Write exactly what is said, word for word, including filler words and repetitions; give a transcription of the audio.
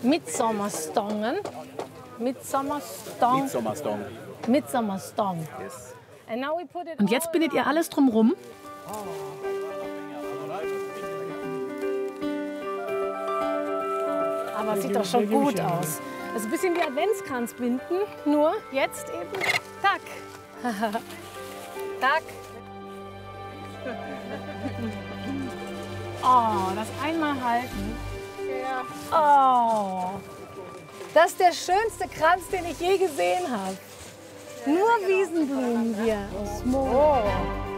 Mitsommerstangen. Mitsommerstong. Mitsommerstong. Mitsommerstong. Yes. And now we put it Und jetzt all bindet ihr around. alles drumrum? Aber sieht doch schon gut aus. Das ist ein bisschen wie Adventskranz binden, nur jetzt eben tack. Tack. Oh, das einmal halten. Oh, das ist der schönste Kranz, den ich je gesehen habe. Nur Wiesenblumen hier aus Mo.